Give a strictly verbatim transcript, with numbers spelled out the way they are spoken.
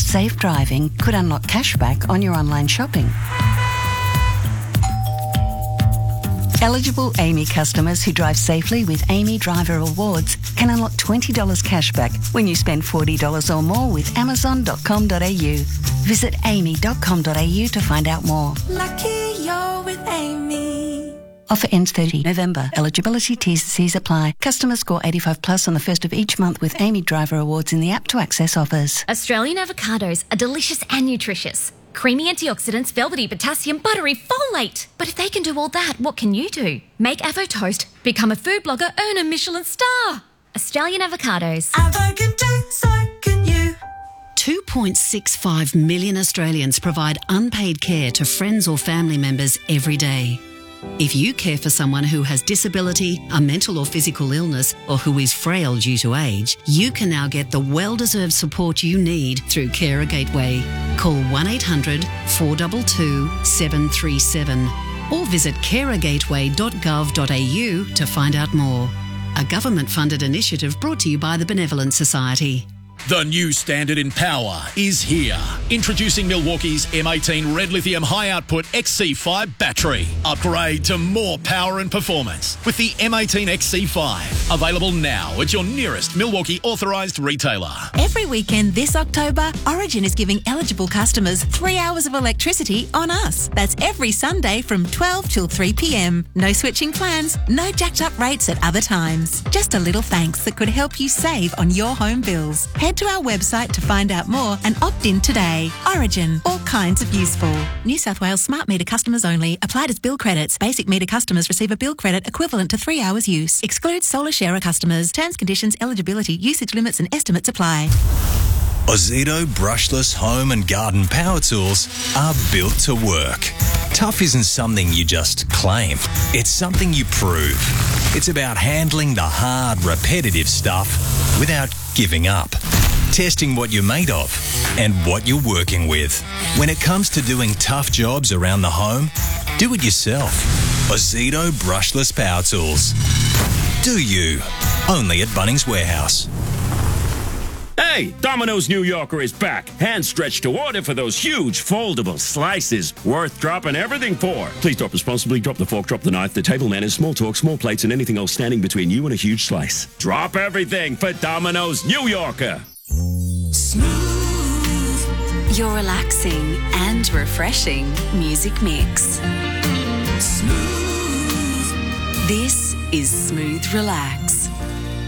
safe driving could unlock cashback on your online shopping. Eligible A M I customers who drive safely with A M I Driver Awards can unlock twenty dollars cashback when you spend forty dollars or more with amazon dot com dot a u. Visit amy dot com dot a u to find out more. Lucky you're with Amy. Offer ends thirtieth November. Eligibility T's and C's apply. Customers score eighty-five plus on the first of each month with A M I Driver Awards in the app to access offers. Australian avocados are delicious and nutritious. Creamy antioxidants, velvety potassium, buttery folate. But if they can do all that, what can you do? Make Avo Toast, become a food blogger, earn a Michelin star. Australian avocados. Avo can do, so can you. two point six five million Australians provide unpaid care to friends or family members every day. If you care for someone who has disability, a mental or physical illness, or who is frail due to age, you can now get the well-deserved support you need through Carer Gateway. Call one eight hundred four two two seven three seven or visit carer gateway dot gov dot a u to find out more. A government-funded initiative brought to you by the Benevolent Society. The new standard in power is here. Introducing Milwaukee's M eighteen Red Lithium High Output X C five battery. Upgrade to more power and performance with the M eighteen X C five. Available now at your nearest Milwaukee authorised retailer. Every weekend this October, Origin is giving eligible customers three hours of electricity on us. That's every Sunday from twelve till three p m. No switching plans, no jacked up rates at other times. Just a little thanks that could help you save on your home bills. Head to our website to find out more and opt in today. Origin, all kinds of useful. New South Wales smart meter customers only. Applied as bill credits. Basic meter customers receive a bill credit equivalent to three hours use. Excludes solar sharer customers. Terms, conditions, eligibility, usage limits and estimates apply. Ozito brushless home and garden power tools are built to work. Tough isn't something you just claim. It's something you prove. It's about handling the hard, repetitive stuff without giving up. Testing what you're made of and what you're working with. When it comes to doing tough jobs around the home, do it yourself. Ozito brushless power tools. Do you? Only at Bunnings Warehouse. Hey, Domino's New Yorker is back. Hand stretched to order for those huge foldable slices. Worth dropping everything for. Please drop responsibly. Drop the fork, drop the knife, the table manners, small talk, small plates, and anything else standing between you and a huge slice. Drop everything for Domino's New Yorker. Smooth. Your relaxing and refreshing music mix. Smooth. This is Smooth Relax.